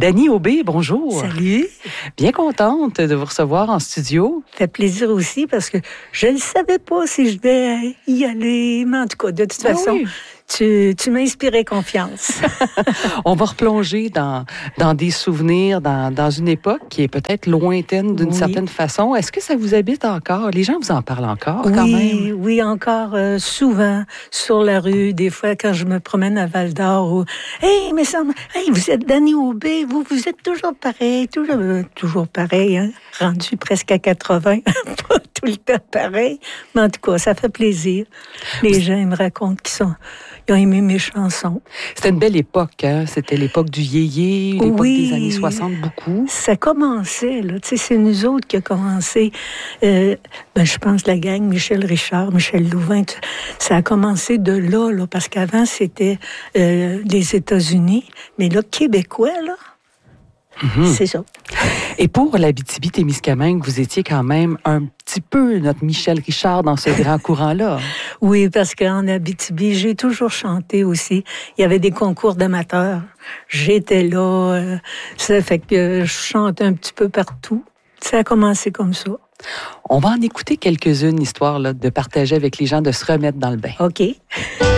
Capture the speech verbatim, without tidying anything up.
Dany Aubé, bonjour. Salut. Bien contente de vous recevoir en studio. Ça fait plaisir aussi parce que je ne savais pas si je devais y aller, mais en tout cas, de toute Ah façon, oui. tu, tu m'as inspiré confiance. On va replonger dans, dans des souvenirs, dans, dans une époque qui est peut-être lointaine d'une Oui. certaine façon. Est-ce que ça vous habite encore? Les gens vous en parlent encore oui, quand même? Oui, encore euh, souvent sur la rue, des fois quand je me promène à Val-d'Or ou « Hey, mais ça, hey, vous êtes Dany Aubé, vous, vous êtes toujours pareil, toujours, euh, toujours pareil, hein, rendu presque à quatre-vingts, pas tout le temps pareil, mais en tout cas, ça fait plaisir. Les gens ils me racontent qu'ils sont, ils ont aimé mes chansons. C'était une belle époque, hein? C'était l'époque du yéyé, l'époque oui, des années soixante, beaucoup. Ça commençait, là. Tu sais, c'est nous autres qui a commencé. Euh, ben, je pense la gang, Michel Richard, Michel Louvain, ça a commencé de là, là, parce qu'avant, c'était euh, les États-Unis. Mais là, Québécois, là, mm-hmm. c'est ça. Et pour l'Abitibi-Témiscamingue, vous étiez quand même un petit peu notre Michel Richard dans ce grand courant-là. Oui, parce qu'en Abitibi, j'ai toujours chanté aussi. Il y avait des concours d'amateurs. J'étais là. Euh, ça fait que je chantais un petit peu partout. Ça a commencé comme ça. On va en écouter quelques-unes, histoire là, de partager avec les gens, de se remettre dans le bain. OK.